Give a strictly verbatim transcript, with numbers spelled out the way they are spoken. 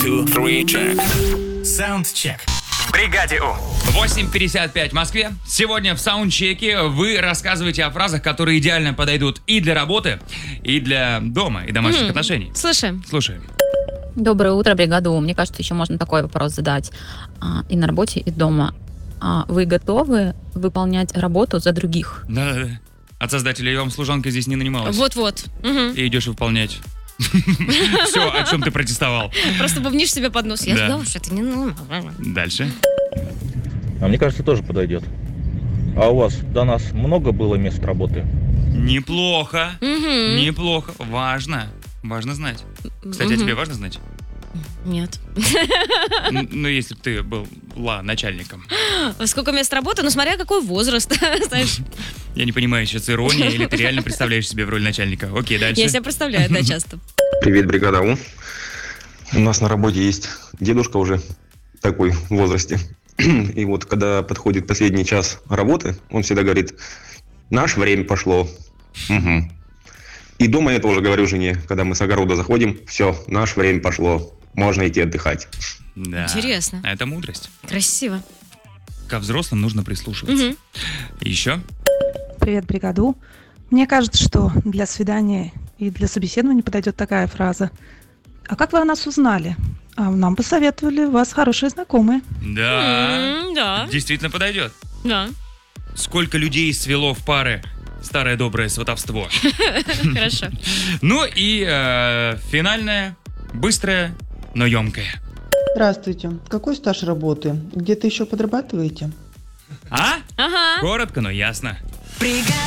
two, three, check. Soundcheck. В бригаде У. восемь пятьдесят пять в Москве. Сегодня в саундчеке вы рассказываете о фразах, которые идеально подойдут и для работы, и для дома, и домашних М, отношений. Слушаем. Слушаем. Доброе утро, бригада У. Мне кажется, еще можно такой вопрос задать а, и на работе, и дома. А вы готовы выполнять работу за других? Да-да-да. От создателя вам служанка здесь не нанималась. Вот-вот. Мгм. И идешь выполнять. Все, о чем ты протестовал. Просто бубнишь себе под нос. Я Да. сказала, что это не... ну, Дальше. А мне кажется, тоже подойдет. А у вас до нас много было мест работы? Неплохо. Мгм. Неплохо. Важно. Важно знать. Кстати, а Мгм. тебе важно знать? Нет. Н- Ну, если бы ты была начальником. Сколько мест работы? Ну, смотря какой возраст. Знаешь, Я не понимаю, сейчас ирония, или ты реально представляешь себе в роли начальника. Окей, дальше. я себя представляю, да, часто. Привет, бригада У. У нас на работе есть дедушка уже такой в возрасте. И вот когда подходит последний час работы, он всегда говорит: наше время пошло. Мгм. И дома я тоже говорю жене, когда мы с огорода заходим: все, наше время пошло, можно идти отдыхать. Да. Интересно. Это мудрость. Красиво. Ко взрослым нужно прислушиваться. Мгм. Еще? Привет, бригаду. Мне кажется, что для свидания и для собеседования подойдет такая фраза. А как вы о нас узнали? А нам посоветовали, у вас хорошие знакомые. Да. М, Да, Действительно подойдет. да. Сколько людей свело в пары старое доброе сватовство. Хорошо. Ну и э, финальное, быстрое, но емкое. Здравствуйте. Какой стаж работы? Где-то еще подрабатываете? А? Ага. Коротко, но ясно.